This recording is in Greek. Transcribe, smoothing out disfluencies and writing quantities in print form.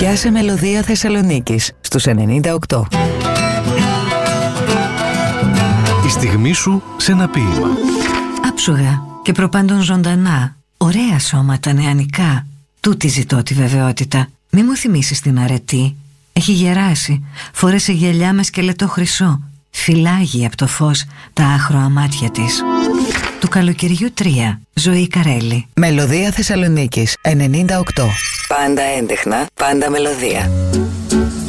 Πιάσε μελωδία Θεσσαλονίκης στους 98. Η στιγμή σου σε ένα ποίημα. Άψογα και προπάντων ζωντανά, ωραία σώματα νεανικά. Τούτη ζητώ τη βεβαιότητα. Μη μου θυμίσεις την αρετή. Έχει γεράσει, φόρεσε γυαλιά με σκελετό χρυσό. Φυλάγει από το φως τα άχρωα μάτια της. Του καλοκαιριού 3. Ζωή Καρέλη. Μελωδία Θεσσαλονίκης 98. Πάντα έντεχνα, πάντα μελωδία.